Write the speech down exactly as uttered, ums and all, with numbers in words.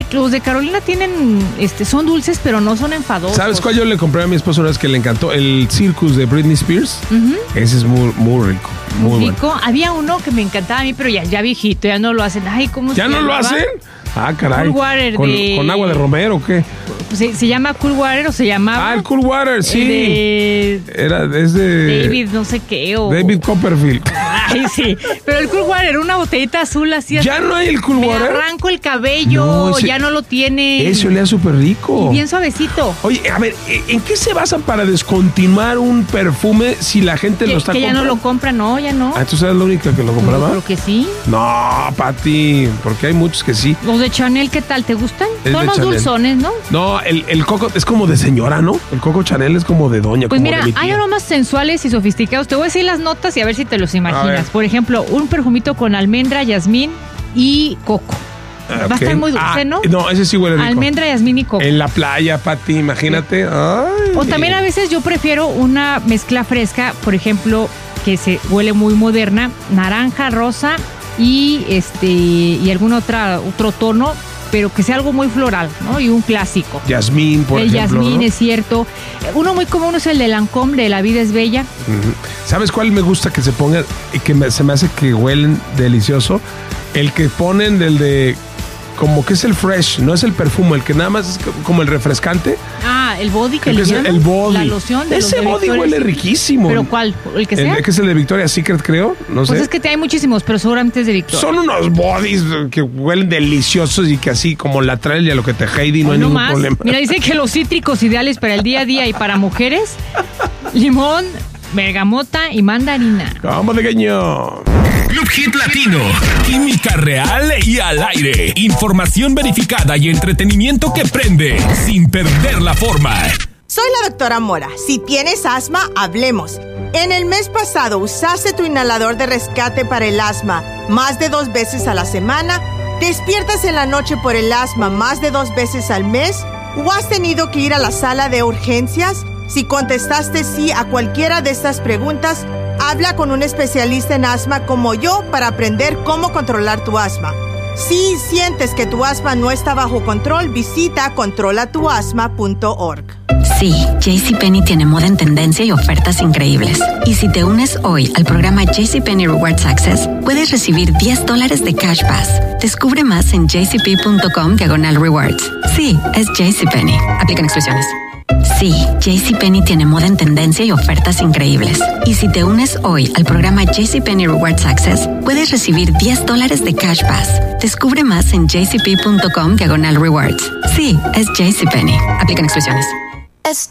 los de Carolina tienen, este, son dulces, pero no son enfadosos. ¿Sabes cuál yo le compré a mi esposo una vez que le encantó? El Circus de Britney Spears. Uh-huh. Ese es muy, muy rico. Muy, muy rico. Bueno. Había uno que me encantaba a mí, pero ya, ya viejito, ya no lo hacen. Ay, ¿cómo ¿Ya se no llamaba? lo hacen? Ah, caray. Cool Water ¿Con, de... ¿Con agua de romero o qué? ¿Se, ¿Se llama Cool Water o se llamaba? Ah, el Cool Water, sí. De... Era, es de... David no sé qué o... David Copperfield. Ay, sí. Pero el Cool Water, una botellita azul así. ¿Ya no hay el Cool me Water? Me arranco el cabello, no, ese, ya no lo tiene. Eso olía súper rico. Y bien suavecito. Oye, a ver, ¿en qué se basan para descontinuar un perfume si la gente que, lo está que comprando? Que ya no lo compra, no, ya no. Ah, ¿tú eres la única que lo compraba? Creo que sí. No, Pati, porque hay muchos que sí. Los de Chanel, ¿qué tal? ¿Te gustan? Es Son los dulzones, ¿no? No, el, el Coco es como de señora, ¿no? El Coco Chanel es como de doña. Pues como mira, de mi tía. hay aromas sensuales y sofisticados. Te voy a decir las notas y a ver si te los imaginas. Por ejemplo, un perfumito con almendra, jazmín y coco. Okay. Va a estar muy dulce, ah, ¿no? No, ese sí huele rico. Almendra, jazmín y coco. En la playa, Pati, imagínate. Ay. O también a veces yo prefiero una mezcla fresca, por ejemplo, que se huele muy moderna, naranja, rosa y este y algún otra, otro tono, pero que sea algo muy floral, ¿no? Y un clásico. Jazmín, por el ejemplo. El jazmín, ¿no? es cierto. Uno muy común es el de Lancôme, de La Vida es Bella. Uh-huh. ¿Sabes cuál me gusta que se pongan y que me, se me hace que huelen delicioso? El que ponen del de... Como que es el fresh, no es el perfume, el que nada más es como el refrescante. Ah, el body que el le es llaman. El body. La loción de Ese los de body Victoria's huele Secret. riquísimo. ¿Pero cuál? ¿El que sea? El que es el de Victoria's Secret, creo. No sé. Pues es que te hay muchísimos, pero seguramente es de Victoria. Son unos bodies que huelen deliciosos y que así como la trae y a lo que te Heidi no hay no ningún más. problema. Mira, dicen que los cítricos ideales para el día a día y para mujeres, limón, bergamota y mandarina. ¡Vamos, pequeño! Club Hit Latino. Química real y al aire. Información verificada y entretenimiento que prende sin perder la forma. Soy la doctora Mora. Si tienes asma, hablemos. En el mes pasado usaste tu inhalador de rescate para el asma más de dos veces a la semana. ¿Despiertas en la noche por el asma más de dos veces al mes? ¿O has tenido que ir a la sala de urgencias? Si contestaste sí a cualquiera de estas preguntas, habla con un especialista en asma como yo para aprender cómo controlar tu asma. Si sientes que tu asma no está bajo control, visita controla tu asma punto org. Sí, JCPenney tiene moda en tendencia y ofertas increíbles. Y si te unes hoy al programa JCPenney Rewards Access, puedes recibir diez dólares de Cash Pass. Descubre más en jcp.com diagonal rewards. Sí, es JCPenney. Aplican exclusiones. Sí, JCPenney tiene moda en tendencia y ofertas increíbles. Y si te unes hoy al programa JCPenney Rewards Access, puedes recibir diez dólares de Cash Pass. Descubre más en jcp.com diagonal rewards. Sí, es JCPenney. Aplican exclusiones.